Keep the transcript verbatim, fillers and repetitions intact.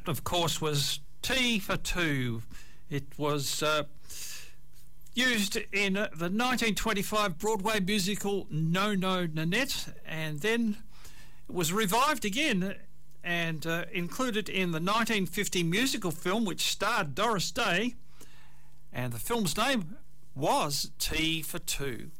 of course, was T for Two. It was uh, used in the nineteen twenty-five Broadway musical No No Nanette, and then it was revived again and uh, included in the nineteen fifty musical film which starred Doris Day, and the film's name was T for Two.